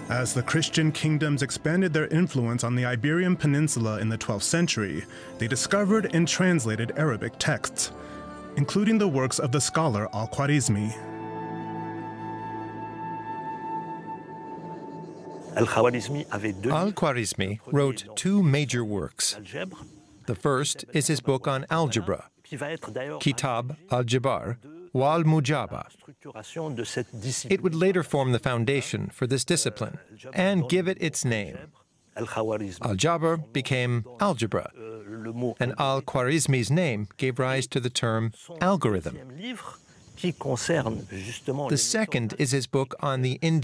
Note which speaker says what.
Speaker 1: As the Christian kingdoms expanded their influence on the Iberian Peninsula in the 12th century, they discovered and translated Arabic texts, including the works of the scholar Al-Khwarizmi.
Speaker 2: Al-Khwarizmi wrote two major works. The first is his book on algebra, Kitab al-Jabar wal Mujaba. It would later form the foundation for this discipline and give it its name. Al-Jabr became algebra, and Al-Khwarizmi's name gave rise to the term algorithm. The second is his book on the Indian